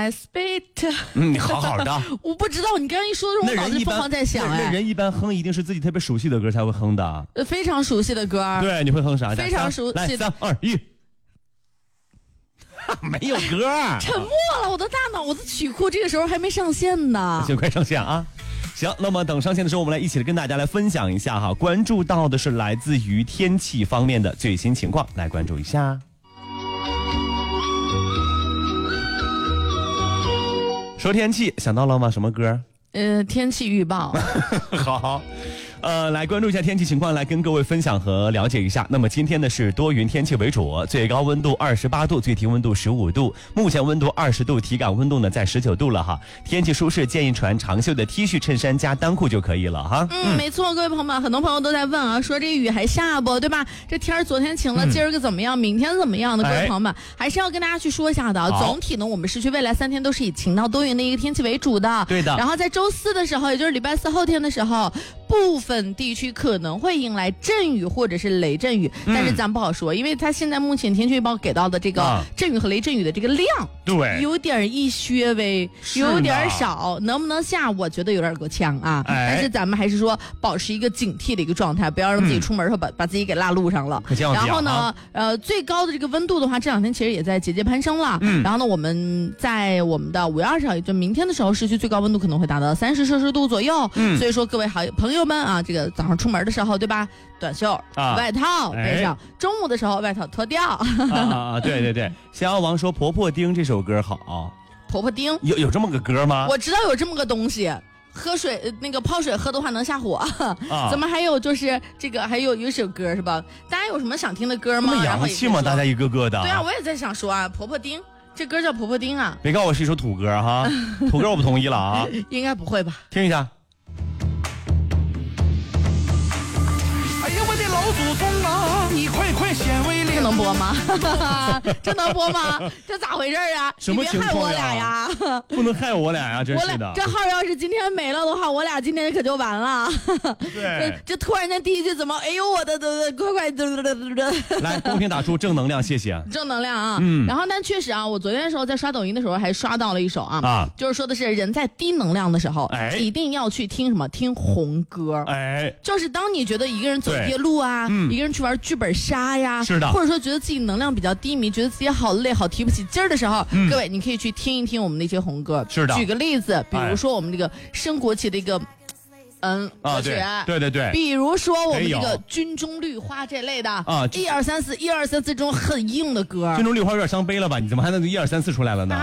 你好好的。 我不知道，你刚刚一说的时候，我脑子里疯狂在想， 那人一般哼一定是自己特别熟悉的歌才会哼的， 非常熟悉的歌。 对，你会哼啥？ 非常熟悉。 来，3、2、1，没有歌， 沉默了，我的大脑子曲库这个时候还没上线呢， 就快上线啊！行，那么等上线的时候，我们来一起跟大家来分享一下哈，关注到的是来自于天气方面的最新情况，来关注一下。说天气想到了吗？什么歌？ 天气预报。 好，来关注一下天气情况，来跟各位分享和了解一下。那么今天呢是多云天气为主，最高温度28度，最低温度15度，目前温度20度，体感温度呢在19度了哈。天气舒适，建议穿长袖的 T 恤、衬衫加单裤就可以了哈。 没错，各位朋友们，很多朋友都在问啊，说这雨还下不，对吧？这天昨天晴了，今儿个怎么样？明天怎么样的？各位朋友们，还是要跟大家去说一下的。总体呢，我们市区未来3天都是以晴到多云的一个天气为主的。 对的。 然后在周4的时候，也就是礼拜4后天的时候，部分地区可能会迎来阵雨或者是雷阵雨，但是咱不好说，因为它现在目前天气预报给到的这个阵雨和雷阵雨的这个量， 对， 有点一些微，有点少，能不能下？我觉得有点够呛啊。但是咱们还是说保持一个警惕的一个状态，不要让自己出门的时候把自己给落路上了。然后呢，最高的这个温度的话，这2天其实也在节节攀升了。然后呢，我们在我们的5月20号，也就明天的时候，市区最高温度可能会达到30摄氏度左右。所以说各位好朋友们啊，这个早上出门的时候，对吧？短袖、外套背上，中午的时候外套脱掉。 对，逍遥王说《婆婆丁》这首歌好。 婆婆丁有这么个歌吗？ 我知道有这么个东西。喝水那个泡水喝的话能下火，怎么还有就是这个还有一首歌是吧？大家有什么想听的歌吗？ 那么洋气吗？大家一个个的。 对啊，我也在想说啊，婆婆丁这歌叫婆婆丁啊。 别告诉我是一首土歌哈，土歌我不同意了啊。 应该不会吧？ 听一下。 哎呀，我的老祖宗啊，你快显威灵！ 这能播吗？这能播吗？这咋回事啊？ 什么情况呀？ 你别害我俩呀！ 不能害我俩呀！真是的。 这号要是今天没了的话，我俩今天可就完了。 对。 这突然间第一句怎么？哎呦我的快！ 来，公屏打出正能量，谢谢。 正能量啊！然后但确实啊，我昨天的时候在刷抖音的时候还刷到了一首啊，就是说的是人在低能量的时候，一定要去听什么？听红歌。就是当你觉得一个人走夜路啊，一个人去玩剧本杀呀， 是的， 或者说觉得自己能量比较低迷，觉得自己好累、好提不起劲儿的时候，各位你可以去听一听我们的一些红歌。 是的， 举个例子，比如说我们这个升国旗的一个歌曲， 对， 比如说我们这个军中绿花这类的1、2、3、4、1、2、3、4这种很硬的歌。 军中绿花有点伤悲了吧？你怎么还能1、2、3、4出来了呢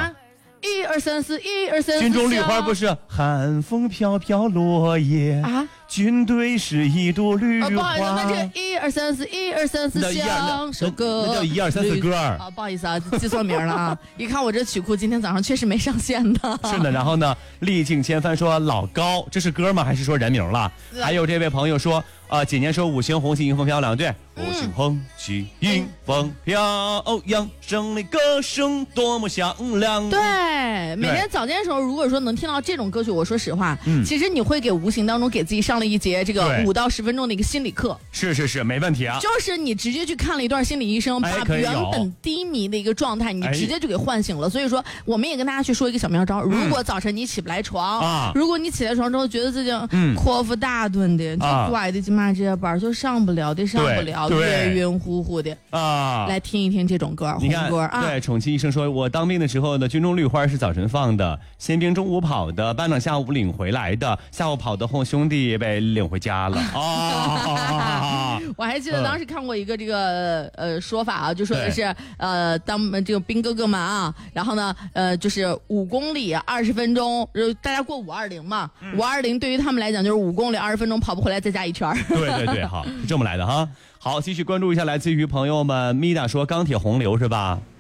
？1、2、3、4，1、2、3、4。 军中绿花不是寒风飘飘落叶啊？军队是一朵绿花。 不好意思，那这1、2、3、4，1、2、3、4像首歌。 那叫1、2、3、4歌啊，不好意思啊，记错名了啊！一看我这曲库今天早上确实没上线的。 是的，然后呢，历尽千帆说老高，这是歌吗？还是说人名了？还有这位朋友说，几年说5星红旗迎风飘扬，对，5星红旗迎风飘扬，胜利歌声多么响亮。 对，每天早间的时候，如果说能听到这种歌曲，我说实话，其实你会给无形当中给自己上了一节这个5到10分钟的一个心理课。 是，没问题啊。 就是你直接去看了一段心理医生，把原本低迷的一个状态，你直接就给唤醒了。所以说，我们也跟大家去说一个小妙招：如果早晨你起不来床，如果你起来床之后觉得自己阔腹大顿的，就拐的起码这班就上不了，晕晕乎乎的来听一听这种歌，红歌啊。 对，宠妻医生说，我当兵的时候呢，军中绿花是早晨放的，宪兵中午跑的，班长下午领回来的，下午跑的后兄弟被领回家了我还记得当时看过一个这个说法啊，就说的是当这个兵哥哥们啊，然后呢就是5公里20分钟，大家过520嘛，520对于他们来讲就是5公里20分钟跑不回来再加一圈。 对，好，是这么来的哈。好，继续关注一下来自于朋友们，米达说钢铁洪流是吧？